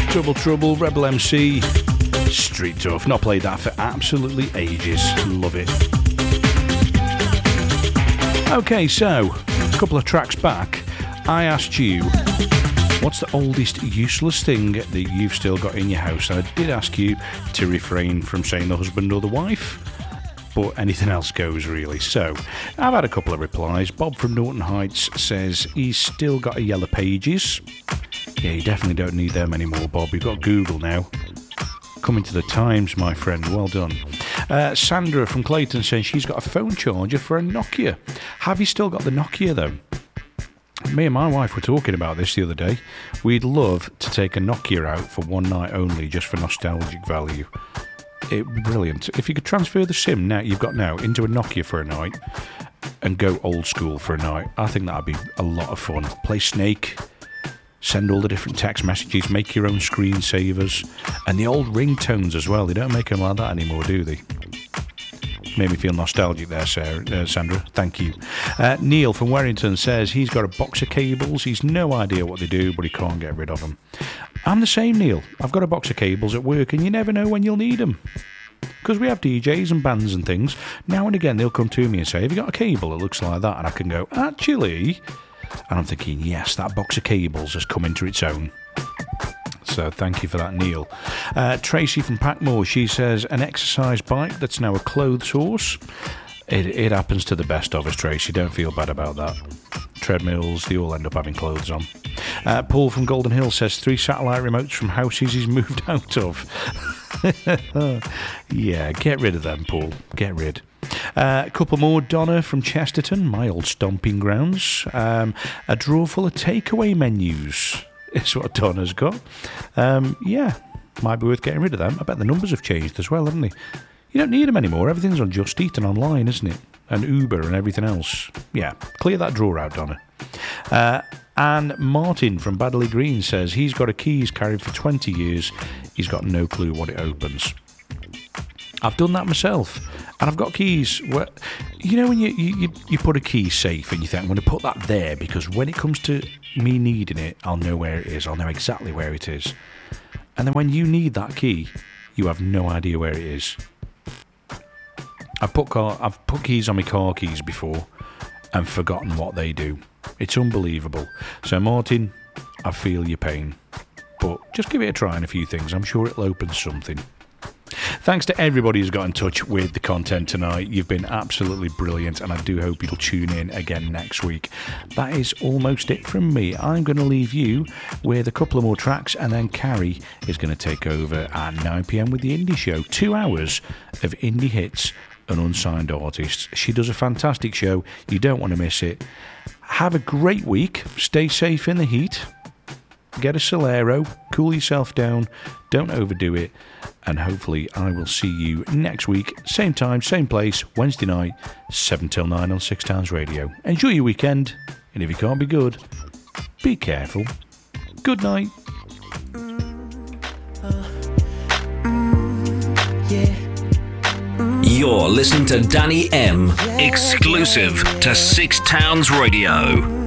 Double Trouble, Rebel MC, Street Tough. Not played that for absolutely ages. Love it. Okay, so, a couple of tracks back, I asked you, what's the oldest useless thing that you've still got in your house? And I did ask you to refrain from saying the husband or the wife, but anything else goes, really. So, I've had a couple of replies. Bob from Norton Heights says he's still got a Yellow Pages. Yeah, you definitely don't need them anymore, Bob. You've got Google now. Coming to the times, my friend. Well done. Sandra from Clayton says she's got a phone charger for a Nokia. Have you still got the Nokia, though? Me and my wife were talking about this the other day. We'd love to take a Nokia out for one night only, just for nostalgic value. Brilliant. If you could transfer the SIM now you've got now into a Nokia for a night and go old school for a night, I think that'd be a lot of fun. Play Snake, send all the different text messages, make your own screensavers, and the old ringtones as well. They don't make them like that anymore, do they? Made me feel nostalgic there, Sandra. Thank you. Neil from Warrington says he's got a box of cables. He's no idea what they do, but he can't get rid of them. I'm the same, Neil. I've got a box of cables at work, and you never know when you'll need them. Because we have DJs and bands and things. Now and again, they'll come to me and say, have you got a cable that looks like that? And I can go, actually... And I'm thinking, yes, that box of cables has come into its own. So thank you for that, Neil. Tracy from Packmore, she says, an exercise bike that's now a clothes horse. It happens to the best of us, Tracy. Don't feel bad about that. Treadmills, they all end up having clothes on. Paul from Golden Hill says 3 satellite remotes from houses he's moved out of. Yeah, get rid of them, Paul. Get rid. A couple more. Donna from Chesterton, my old stomping grounds. A drawer full of takeaway menus is what Donna's got. Yeah, might be worth getting rid of them. I bet the numbers have changed as well, haven't they? You don't need them anymore. Everything's on Just Eat and online, isn't it? And Uber and everything else. Yeah, clear that drawer out, Donna. And Martin from Baddeley Green says he's got a key he's carried for 20 years. He's got no clue what it opens. I've done that myself. And I've got keys where, you know, when you put a key safe and you think, I'm going to put that there because when it comes to me needing it, I'll know where it is. I'll know exactly where it is. And then when you need that key, you have no idea where it is. I've put keys on my car keys before and forgotten what they do. It's unbelievable. So, Martin, I feel your pain. But just give it a try on a few things. I'm sure it'll open something. Thanks to everybody who's got in touch with the content tonight. You've been absolutely brilliant, and I do hope you'll tune in again next week. That is almost it from me. I'm going to leave you with a couple of more tracks, and then Carrie is going to take over at 9 p.m. with the Indie Show. 2 hours of indie hits and unsigned artists. She does a fantastic show. You don't want to miss it. Have a great week. Stay safe in the heat. Get a Solero. Cool yourself down. Don't overdo it. And hopefully I will see you next week. Same time, same place. Wednesday night, 7 till 9 on Six Towns Radio. Enjoy your weekend. And if you can't be good, be careful. Good night. You're listening to Danny M, exclusive to Six Towns Radio.